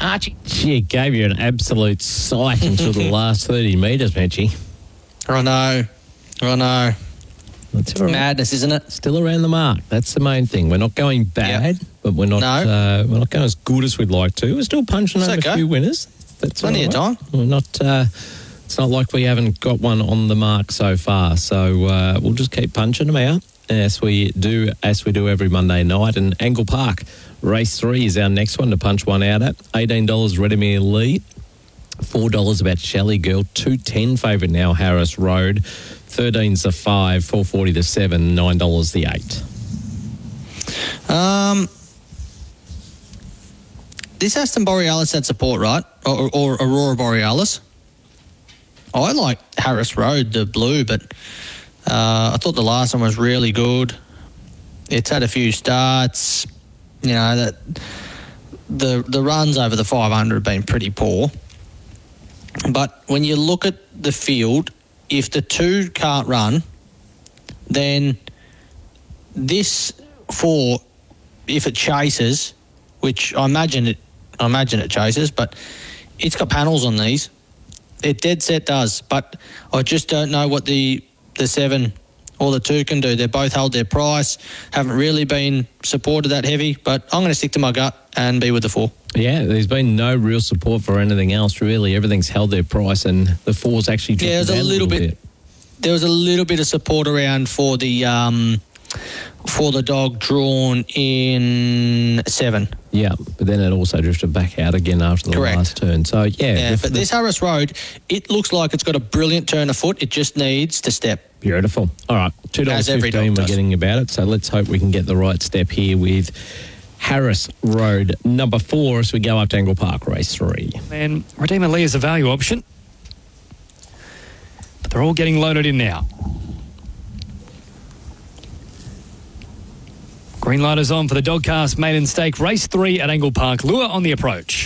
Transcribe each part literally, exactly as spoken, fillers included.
Archie. Gee, it gave you an absolute sight until the last thirty metres, Mitchie. I know. I know. That's all right. Madness, isn't it? Still around the mark. That's the main thing. We're not going bad, yep. but we're not no. uh, we're not going as good as we'd like to. We're still punching it's over okay. a few winners. That's plenty right. of time. We're not. Uh, it's not like we haven't got one on the mark so far. So uh, we'll just keep punching them out as we do as we do every Monday night. And Angle Park race three is our next one to punch one out at. Eighteen dollars Redimere Lee. Four dollars about Shelley Girl. Two ten favourite now Harris Road. Thirteen's the five, four forty the seven, nine dollars the eight. Um, this Aston Borealis had support, right? Or, or Aurora Borealis. I like Harris Road, the blue, but uh, I thought the last one was really good. It's had a few starts. You know that the the runs over the five hundred have been pretty poor. But when you look at the field, if the two can't run, then this four, if it chases, which I imagine it, I imagine it chases, but it's got panels on these. It dead set does, but I just don't know what the the seven or the two can do. They've both held their price, haven't really been supported that heavy, but I'm going to stick to my gut and be with the four. Yeah, there's been no real support for anything else, really. Everything's held their price, and the four's actually dropped yeah, there's down a little, a little bit, bit. There was a little bit of support around for the um, for the dog drawn in seven. Yeah, but then it also drifted back out again after the Correct. last turn. So, yeah. Yeah, the, but the, this Harris Road, it looks like it's got a brilliant turn of foot. It just needs to step. Beautiful. All right, two dollars fifteen we're getting about it, so let's hope we can get the right step here with Harris Road, number four, as we go up to Angle Park, race three. And Redeemer Lee is a value option, but they're all getting loaded in now. Green light is on for the Dogcast Maiden Stake, race three at Angle Park. Lure on the approach.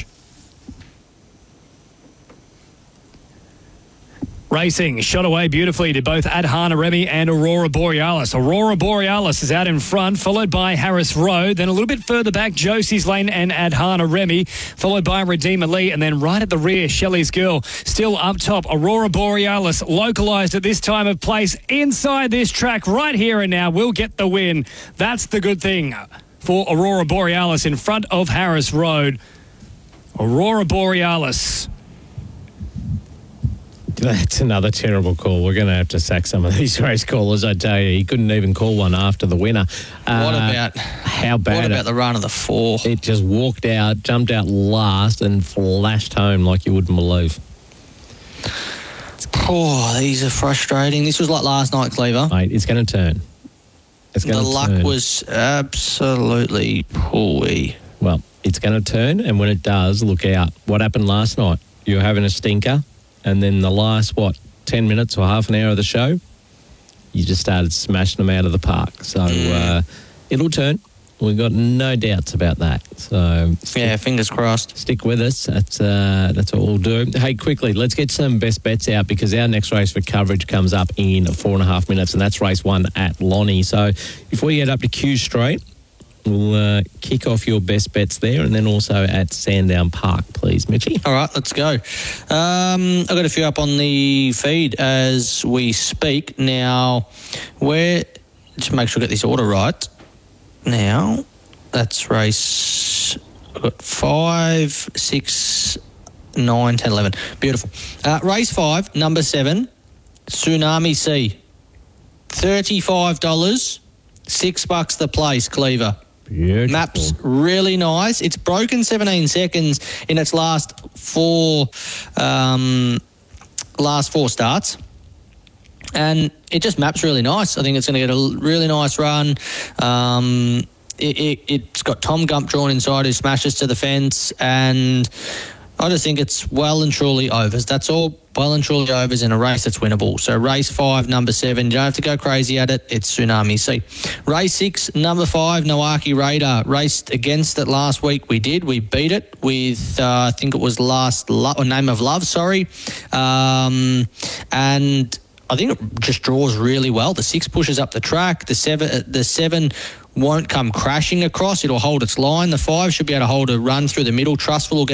Racing, shot away beautifully to both Adhana Remy and Aurora Borealis. Aurora Borealis is out in front, followed by Harris Road. Then a little bit further back, Josie's Lane and Adhana Remy, followed by Redeemer Lee. And then right at the rear, Shelley's Girl. Still up top, Aurora Borealis, localised at this time of place. Inside this track, right here and now, will get the win. That's the good thing for Aurora Borealis in front of Harris Road. Aurora Borealis. That's another terrible call. We're going to have to sack some of these race callers, I tell you. He couldn't even call one after the winner. Uh, what about how bad? What about it, the run of the four? It just walked out, jumped out last, and flashed home like you wouldn't believe. Oh, these are frustrating. This was like last night, Cleaver. Mate, it's going to turn. It's going the to luck turn. was absolutely pooey. Well, it's going to turn, and when it does, look out. What happened last night? You were having a stinker. And then the last, what, ten minutes or half an hour of the show, you just started smashing them out of the park. So mm. uh, it'll turn. We've got no doubts about that. So stick, yeah, fingers crossed. Stick with us. That's uh, that's what we'll do. Hey, quickly, let's get some best bets out because our next race for coverage comes up in four and a half minutes, and that's race one at Lonnie. So before you head up to Q Straight, we'll uh, kick off your best bets there and then also at Sandown Park, please, Mitchie. All right, let's go. Um, I've got a few up on the feed as we speak. Now, where, just make sure I get this order right. Now, that's race, I've got five, six, nine, ten, eleven. Beautiful. Uh, race five, number seven, Tsunami Sea. thirty-five dollars, six bucks the place, Cleaver. Beautiful. Maps really nice. It's broken seventeen seconds in its last four um, last four starts. And it just maps really nice. I think it's going to get a really nice run. Um, it, it, it's got Tom Gump drawn inside who smashes to the fence. And I just think it's well and truly overs. That's all well and truly overs in a race that's winnable. So race five, number seven, you don't have to go crazy at it. It's Tsunami Sea. Race six, number five, Nowaki Radar. Raced against it last week. We did. We beat it with, uh, I think it was last, Lo- or Name of Love, sorry. Um, and I think it just draws really well. The six pushes up the track. The seven, the seven won't come crashing across. It'll hold its line. The five should be able to hold a run through the middle. Trustful will get